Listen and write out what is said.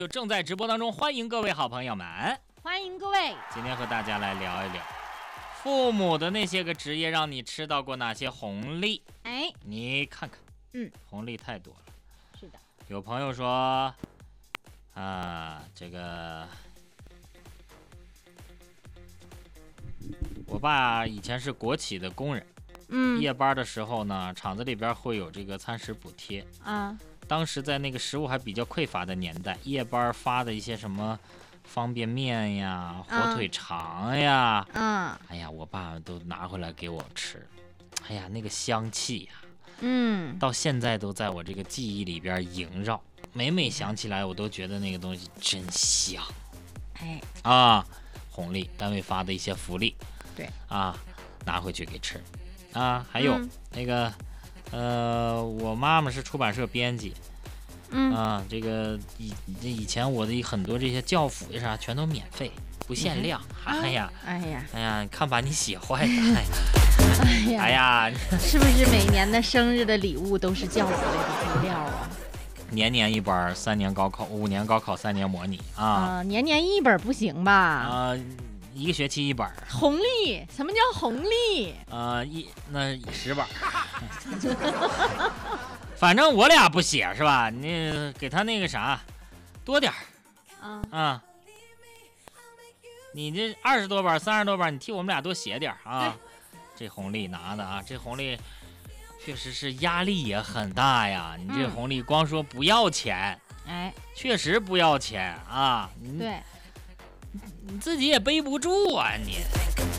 就正在直播当中，欢迎各位好朋友们， 欢迎各位。 今天和大家来聊一聊父母的那些个职业，让你吃到过哪些红利？ 哎， 你看看，红利太多了。 是的， 有朋友说，这个我爸以前是国企的工人，夜班的时候呢，厂子里边会有这个餐食补贴啊。当时在那个食物还比较匮乏的年代，夜班发的一些什么方便面呀、火腿肠呀，哎呀，我爸都拿回来给我吃，哎呀，那个香气呀，到现在都在我这个记忆里边萦绕，每想起来我都觉得那个东西真香。红利单位发的一些福利， 对拿回去给吃还有那个我妈妈是出版社编辑，这个以前我的很多这些教辅啥全都免费不限量，哎呀，看把你写坏了，哎呀， 是不是每年的生日的礼物都是教辅类的资料啊？ 年一本，3年高考，5年高考，3年模拟年一本不行吧 ？1个学期1本。 红利？什么叫红利？ 那10本。反正我俩不写是吧？你给他那个啥多点儿你这20多本30多本，你替我们俩多写点这红利拿的这红利确实是压力也很大呀。你这红利光说不要钱，确实不要钱对，你自己也背不住你。